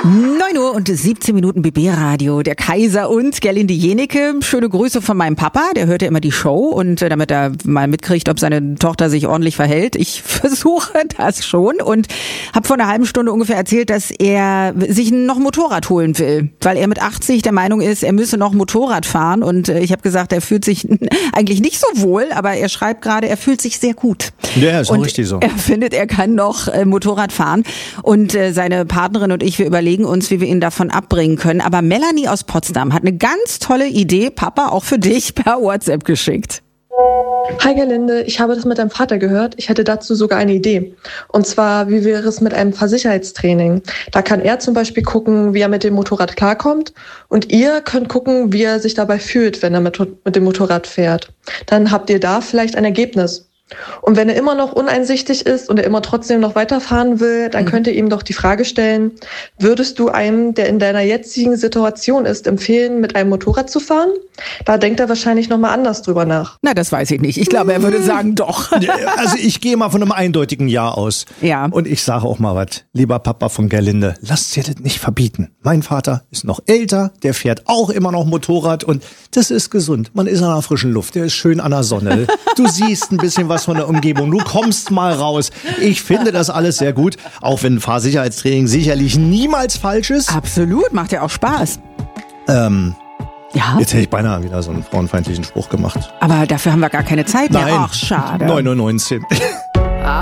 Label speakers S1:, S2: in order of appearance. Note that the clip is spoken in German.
S1: 9:17 BB-Radio, der Kaiser und Gerlinde Jenecke. Schöne Grüße von meinem Papa, der hört ja immer die Show und damit er mal mitkriegt, ob seine Tochter sich ordentlich verhält. Ich versuche das schon und habe vor einer halben Stunde ungefähr erzählt, dass er sich noch ein Motorrad holen will, weil er mit 80 der Meinung ist, er müsse noch Motorrad fahren und ich habe gesagt, er fühlt sich eigentlich nicht so wohl, aber er schreibt gerade, er fühlt sich sehr gut.
S2: Ja, ist auch richtig so.
S1: Er findet, er kann noch Motorrad fahren und seine Partnerin und ich, wir überlegen uns, wie wir ihn davon abbringen können. Aber Melanie aus Potsdam hat eine ganz tolle Idee, Papa, auch für dich, per WhatsApp geschickt.
S3: Hi Gerlinde, ich habe das mit deinem Vater gehört. Ich hätte dazu sogar eine Idee. Und zwar, wie wäre es mit einem Fahrsicherheitstraining? Da kann er zum Beispiel gucken, wie er mit dem Motorrad klarkommt. Und ihr könnt gucken, wie er sich dabei fühlt, wenn er mit dem Motorrad fährt. Dann habt ihr da vielleicht ein Ergebnis. Und wenn er immer noch uneinsichtig ist und er immer trotzdem noch weiterfahren will, dann könnt ihr ihm doch die Frage stellen, würdest du einem, der in deiner jetzigen Situation ist, empfehlen, mit einem Motorrad zu fahren? Da denkt er wahrscheinlich nochmal anders drüber nach.
S1: Na, das weiß ich nicht. Ich glaube, er würde sagen, doch.
S2: Also ich gehe mal von einem eindeutigen Ja aus.
S1: Ja.
S2: Und ich sage auch mal was. Lieber Papa von Gerlinde, lasst dir das nicht verbieten. Mein Vater ist noch älter, der fährt auch immer noch Motorrad und das ist gesund. Man ist an der frischen Luft, der ist schön an der Sonne. Du siehst ein bisschen was von der Umgebung, du kommst mal raus. Ich finde das alles sehr gut, auch wenn Fahrsicherheitstraining sicherlich niemals falsch ist.
S1: Absolut, macht ja auch Spaß. Ja.
S2: Jetzt hätte ich beinahe wieder so einen frauenfeindlichen Spruch gemacht.
S1: Aber dafür haben wir gar keine Zeit mehr.
S2: Nein.
S1: Ach, schade.
S2: 9:19 Uhr.